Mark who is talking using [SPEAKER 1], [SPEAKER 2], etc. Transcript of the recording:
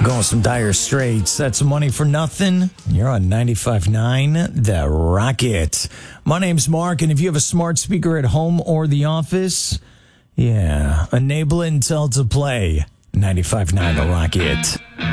[SPEAKER 1] going some Dire Straits. That's Money for Nothing. You're on 95.9 The Rocket. My name's Mark, and if you have a smart speaker at home or the office, enable it and tell it to play 95.9 The Rocket.